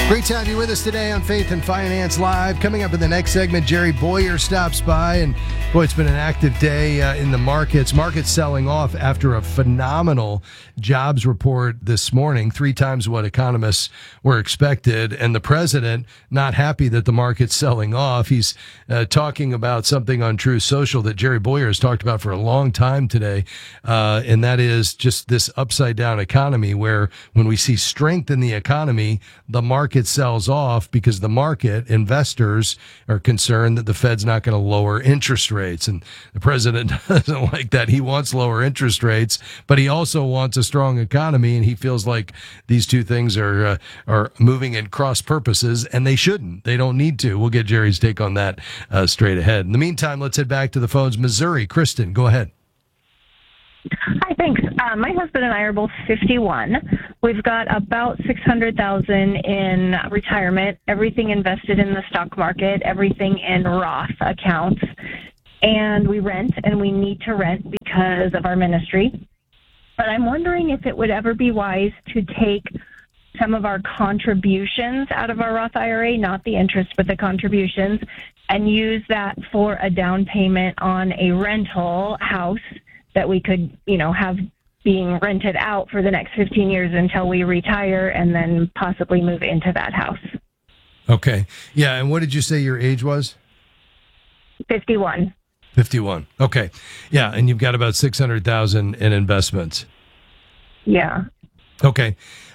Great to have you with us today on Faith and Finance Live. Coming up in the next segment, Jerry Bowyer stops by. And boy, it's been an active day in the markets. Markets selling off after a phenomenal jobs report this morning, 3 times what economists were expected. And the president not happy that the market's selling off. He's talking about something on Truth Social that Jerry Bowyer has talked about for a long time today. And that is just this upside down economy where when we see strength in the economy, the market sells off because the market investors are concerned that the Fed's not going to lower interest rates. And the president doesn't like that. He wants lower interest rates, but he also wants a strong economy. And he feels like these two things are moving at cross purposes, and they shouldn't. They don't need to. We'll get Jerry's take on that straight ahead. In the meantime, let's head back to the phones. Missouri, Kristen, go ahead. Hi, thanks. My husband and I are both 51. We've got about $600,000 in retirement, everything invested in the stock market, everything in Roth accounts, and we rent, and we need to rent because of our ministry. But I'm wondering if it would ever be wise to take some of our contributions out of our Roth IRA, not the interest, but the contributions, and use that for a down payment on a rental house that we could, have being rented out for the next 15 years until we retire and then possibly move into that house. Okay. Yeah. And what did you say your age was? 51. 51. Okay. Yeah. And you've got about 600,000 in investments. Yeah. Okay.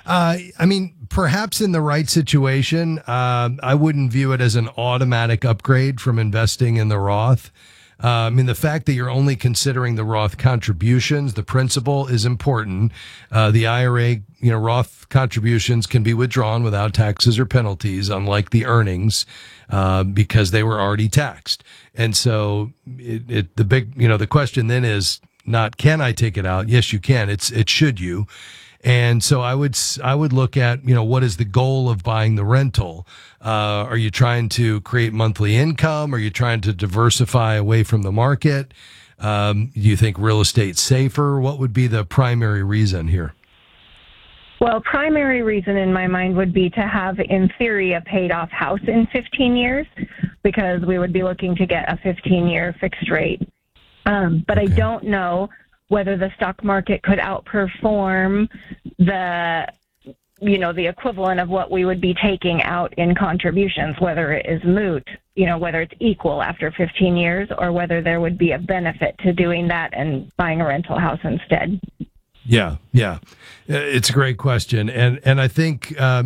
Perhaps in the right situation, I wouldn't view it as an automatic upgrade from investing in the Roth. The fact that you're only considering the Roth contributions, the principal is important. The IRA, Roth contributions can be withdrawn without taxes or penalties, unlike the earnings, because they were already taxed. And so the question then is not, can I take it out? Yes, you can. It's should you? And so I would look at, what is the goal of buying the rental? Are you trying to create monthly income? Are you trying to diversify away from the market? Do you think real estate's safer? What would be the primary reason here? Well, primary reason in my mind would be to have, in theory, a paid off house in 15 years, because we would be looking to get a 15-year fixed rate. But okay. I don't know whether the stock market could outperform the equivalent of what we would be taking out in contributions, whether it is moot, whether it's equal after 15 years, or whether there would be a benefit to doing that and buying a rental house instead. Yeah. It's a great question. And I think,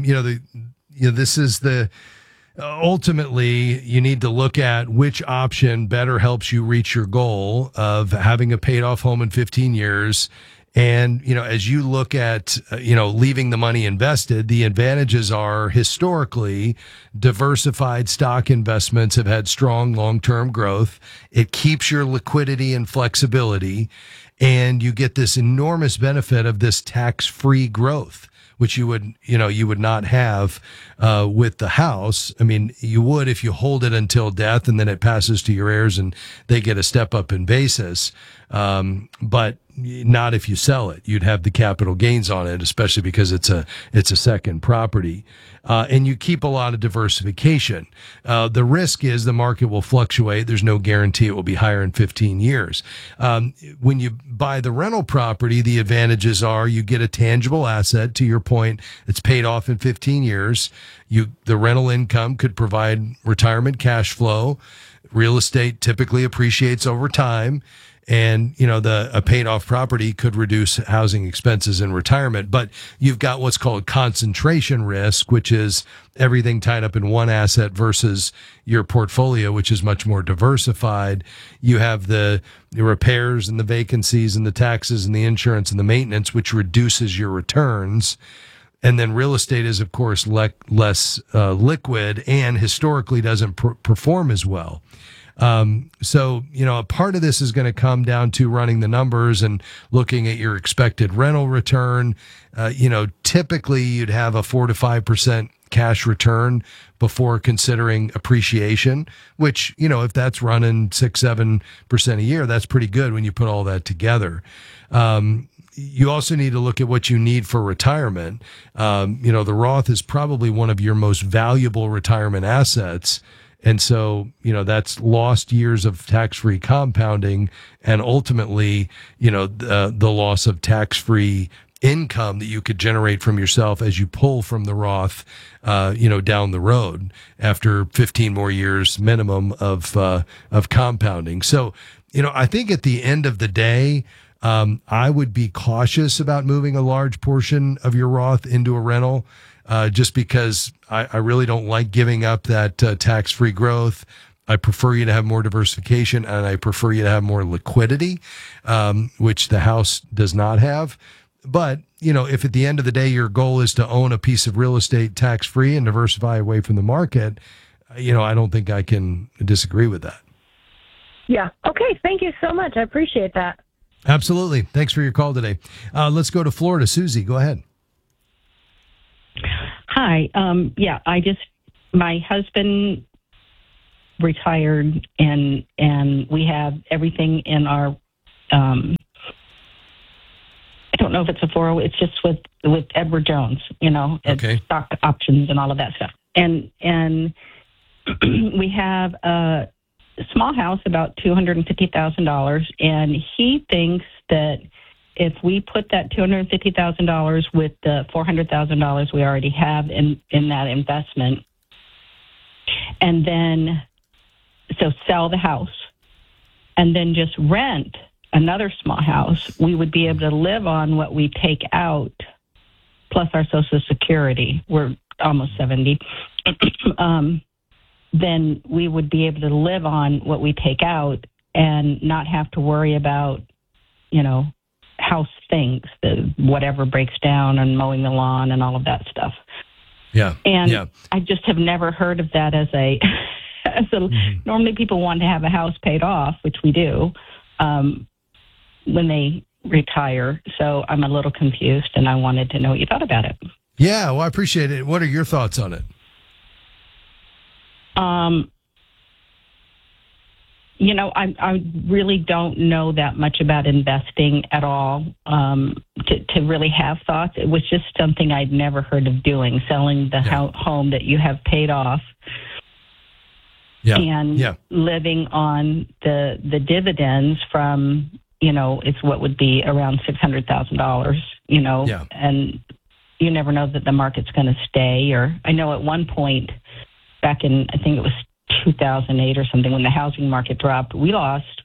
this is ultimately, you need to look at which option better helps you reach your goal of having a paid off home in 15 years. And, as you look at, leaving the money invested, the advantages are historically diversified stock investments have had strong long-term growth. It keeps your liquidity and flexibility, and you get this enormous benefit of this tax-free growth, which you would not have with the house. You would if you hold it until death and then it passes to your heirs and they get a step up in basis. But not if you sell it. You'd have the capital gains on it, especially because it's a second property. And you keep a lot of diversification. The risk is the market will fluctuate. There's no guarantee it will be higher in 15 years. When you buy the rental property, the advantages are you get a tangible asset, to your point, it's paid off in 15 years. The rental income could provide retirement cash flow. Real estate typically appreciates over time. And, a paid off property could reduce housing expenses in retirement. But you've got what's called concentration risk, which is everything tied up in one asset versus your portfolio, which is much more diversified. You have the repairs and the vacancies and the taxes and the insurance and the maintenance, which reduces your returns. And then real estate is, of course, less liquid and historically doesn't perform as well. So, a part of this is going to come down to running the numbers and looking at your expected rental return. Typically you'd have a 4 to 5% cash return before considering appreciation, which, if that's running 6-7% a year, that's pretty good when you put all that together. you also need to look at what you need for retirement. The Roth is probably one of your most valuable retirement assets. And so, that's lost years of tax-free compounding and ultimately, the loss of tax-free income that you could generate from yourself as you pull from the Roth, down the road after 15 more years minimum of compounding. So, I think at the end of the day, I would be cautious about moving a large portion of your Roth into a rental, just because I really don't like giving up that tax-free growth. I prefer you to have more diversification, and I prefer you to have more liquidity, which the house does not have. But, if at the end of the day your goal is to own a piece of real estate tax-free and diversify away from the market, I don't think I can disagree with that. Yeah. Okay. Thank you so much. I appreciate that. Absolutely. Thanks for your call today. Let's go to Florida. Susie, go ahead. Hi. My husband retired and we have everything in our, I don't know if it's a 401, it's just with Edward Jones, Okay. Stock options and all of that stuff. And we have a small house, about $250,000, and he thinks that if we put that $250,000 with the $400,000 we already have in that investment, and then so sell the house and then just rent another small house, we would be able to live on what we take out plus our Social Security. We're almost 70. Then we would be able to live on what we take out and not have to worry about, house things, whatever breaks down and mowing the lawn and all of that stuff. Yeah. And I just have never heard of that as a normally people want to have a house paid off, which we do, when they retire. So I'm a little confused and I wanted to know what you thought about it. Yeah. Well, I appreciate it. What are your thoughts on it? I really don't know that much about investing at all to really have thoughts. It was just something I'd never heard of doing, selling the home that you have paid off and living on the dividends from, it's what would be around $600,000, and you never know that the market's going to stay. Or I know at one point back in, I think it was 2008 or something, when the housing market dropped, we lost,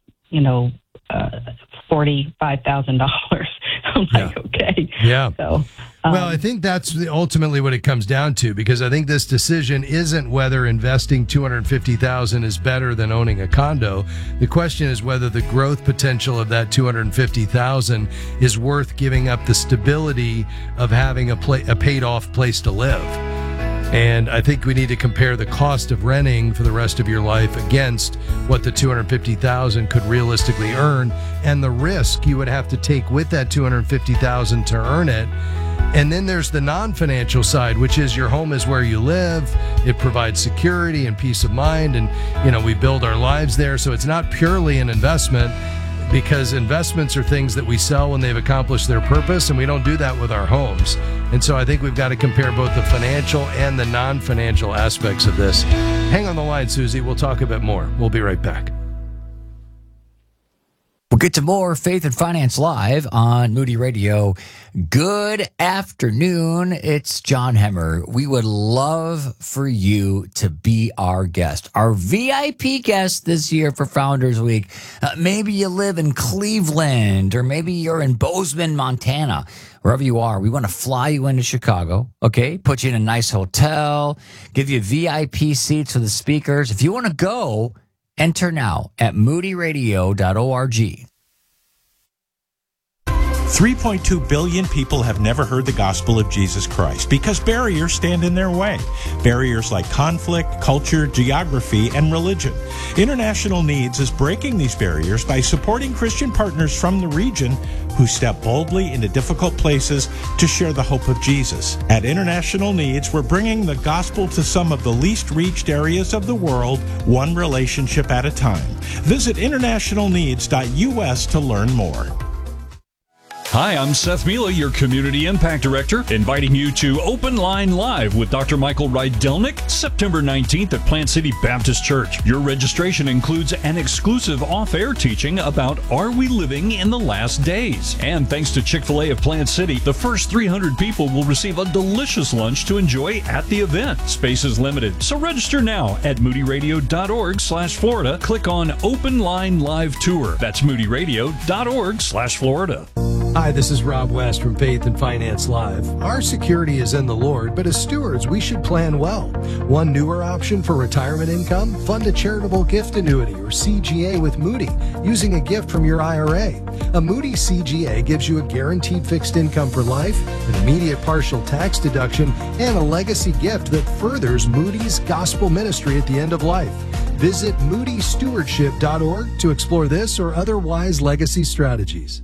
$45,000. I'm like, okay. Yeah. So, well, I think that's ultimately what it comes down to, because I think this decision isn't whether investing $250,000 is better than owning a condo. The question is whether the growth potential of that $250,000 is worth giving up the stability of having a paid off place to live. And I think we need to compare the cost of renting for the rest of your life against what the $250,000 could realistically earn and the risk you would have to take with that $250,000 to earn it. And then there's the non-financial side, which is your home is where you live. It provides security and peace of mind. And, we build our lives there. So it's not purely an investment, because investments are things that we sell when they've accomplished their purpose, and we don't do that with our homes. And so I think we've got to compare both the financial and the non-financial aspects of this. Hang on the line, Susie. We'll talk a bit more. We'll be right back. We'll get to more Faith and Finance Live on Moody Radio. Good afternoon. It's John Hemmer. We would love for you to be our guest, our VIP guest this year for Founders Week. Maybe you live in Cleveland, or maybe you're in Bozeman, Montana. Wherever you are, we want to fly you into Chicago, okay? Put you in a nice hotel, give you VIP seats for the speakers. If you want to go, enter now at moodyradio.org. 3.2 billion people have never heard the gospel of Jesus Christ because barriers stand in their way. Barriers like conflict, culture, geography, and religion. International Needs is breaking these barriers by supporting Christian partners from the region who step boldly into difficult places to share the hope of Jesus. At International Needs, we're bringing the gospel to some of the least reached areas of the world, one relationship at a time. Visit internationalneeds.us to learn more. Hi, I'm Seth Mila, your Community Impact Director, inviting you to Open Line Live with Dr. Michael Rydelnik, September 19th at Plant City Baptist Church. Your registration includes an exclusive off-air teaching about Are We Living in the Last Days? And thanks to Chick-fil-A of Plant City, the first 300 people will receive a delicious lunch to enjoy at the event. Space is limited, so register now at moodyradio.org/Florida. Click on Open Line Live Tour. That's moodyradio.org/Florida. Hi, this is Rob West from Faith and Finance Live. Our security is in the Lord, but as stewards, we should plan well. One newer option for retirement income? Fund a charitable gift annuity or CGA with Moody using a gift from your IRA. A Moody CGA gives you a guaranteed fixed income for life, an immediate partial tax deduction, and a legacy gift that furthers Moody's gospel ministry at the end of life. Visit moodystewardship.org to explore this or other wise legacy strategies.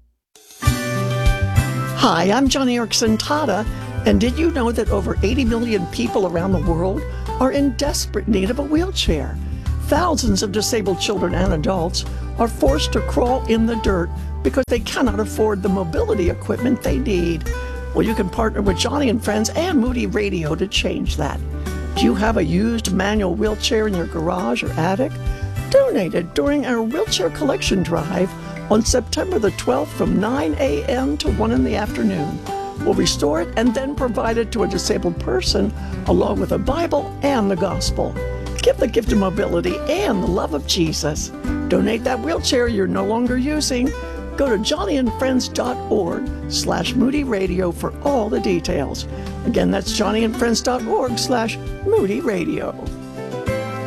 Hi, I'm Johnny Erickson Tata, and did you know that over 80 million people around the world are in desperate need of a wheelchair? Thousands of disabled children and adults are forced to crawl in the dirt because they cannot afford the mobility equipment they need. Well, you can partner with Johnny and Friends and Moody Radio to change that. Do you have a used manual wheelchair in your garage or attic? Donate it during our wheelchair collection drive on September the 12th from 9 a.m. to 1 in the afternoon. We'll restore it and then provide it to a disabled person along with a Bible and the gospel. Give the gift of mobility and the love of Jesus. Donate that wheelchair you're no longer using. Go to johnnyandfriends.org/Moody Radio for all the details. Again, that's johnnyandfriends.org/Moody Radio.